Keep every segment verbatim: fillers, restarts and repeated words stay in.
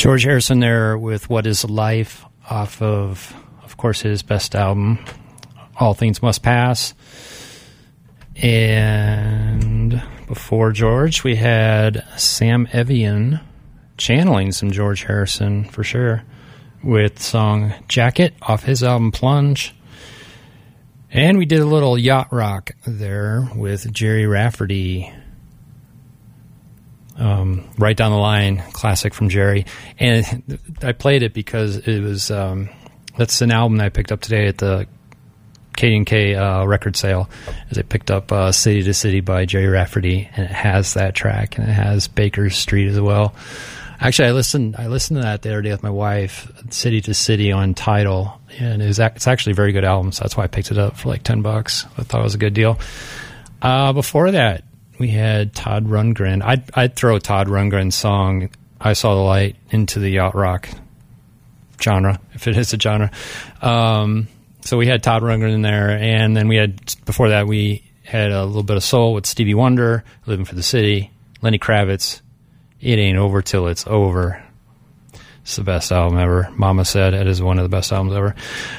George Harrison there with What Is Life off of, of course, his best album, All Things Must Pass. And before George, we had Sam Evian channeling some George Harrison for sure with the song Jacket off his album Plunge. And we did a little yacht rock there with Jerry Rafferty. Um, right down the line, classic from Jerry. And I played it because it was, um, that's an album that I picked up today at the K D and K uh, record sale, as I picked up uh, City to City by Jerry Rafferty, and it has that track, and it has Baker Street as well. Actually, I listened I listened to that the other day with my wife, City to City on Tidal, and it was, it's actually a very good album, so that's why I picked it up for like ten bucks. I thought it was a good deal. Uh, before that, we had Todd Rundgren. I'd, I'd throw Todd Rundgren's song, I Saw the Light, into the yacht rock genre, if it is a genre. Um, so we had Todd Rundgren in there, and then we had, before that, we had a little bit of soul with Stevie Wonder, Living for the City, Lenny Kravitz, It Ain't Over Till It's Over. It's the best album ever. Mama said it is one of the best albums ever.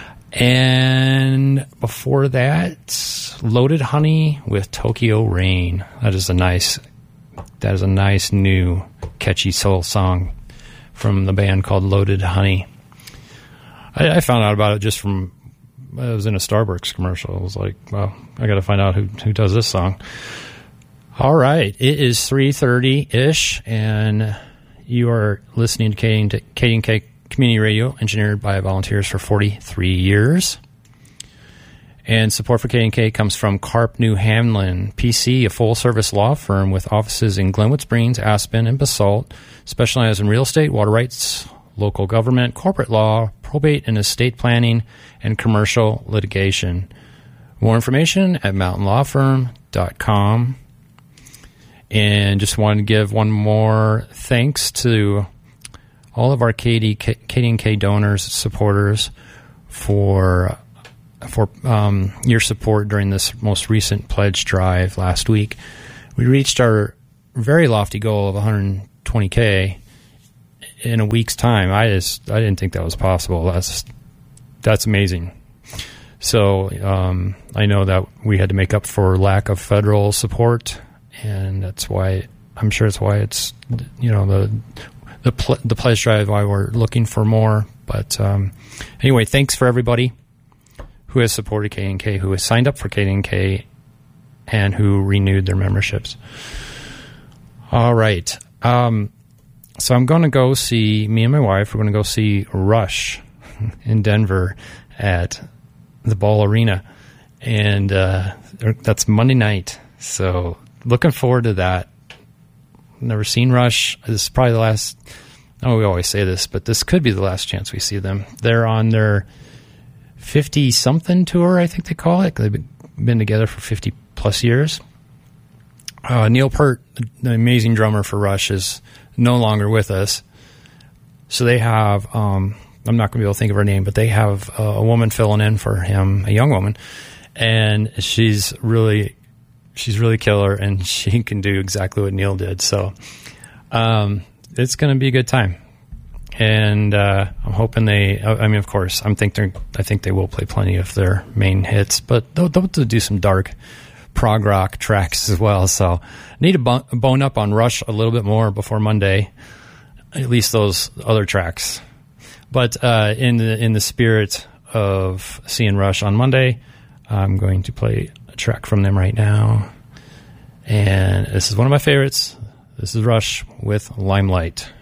And before that, Loaded Honey with Tokyo Rain. That is a nice, that is a nice new catchy soul song from the band called Loaded Honey. I, I found out about it just from, I was in a Starbucks commercial. I was like, well, I got to find out who who does this song. All right, it is three thirty ish, and you are listening to K D and K Community Radio, engineered by volunteers for forty-three years. And support for K D and K comes from Karp New Hamlin, P C, a full-service law firm with offices in Glenwood Springs, Aspen, and Basalt, specialized in real estate, water rights, local government, corporate law, probate and estate planning, and commercial litigation. More information at mountain law firm dot com. And just wanted to give one more thanks to all of our K D and K donors, supporters, for for um, your support during this most recent pledge drive last week. We reached our very lofty goal of one hundred twenty K in a week's time. I just I didn't think that was possible. That's that's amazing. So um, I know that we had to make up for lack of federal support, and that's why I'm sure it's why it's you know the the pl- the pledge drive why we're looking for more. But um, anyway, thanks for everybody who has supported K D and K, who has signed up for K D and K, and who renewed their memberships. All right. Um, so I'm going to go see, me and my wife, we're going to go see Rush in Denver at the Ball Arena. And uh, that's Monday night. So looking forward to that. Never seen Rush. This is probably the last, oh, we always say this, but this could be the last chance we see them. They're on their fifty-something tour, I think they call it. They've been together for fifty-plus years. Uh, Neil Peart, the amazing drummer for Rush, is no longer with us. So they have, um, I'm not going to be able to think of her name, but they have uh, a woman filling in for him, a young woman, and she's really, she's really killer, and she can do exactly what Neil did. So um, it's going to be a good time. And uh, I'm hoping they. I mean, of course, I'm think they're. I think they will play plenty of their main hits, but they'll, they'll do some dark prog rock tracks as well. So I need to bon- bone up on Rush a little bit more before Monday, at least those other tracks. But uh, in the in the spirit of seeing Rush on Monday, I'm going to play a track from them right now, and this is one of my favorites. This is Rush with Limelight.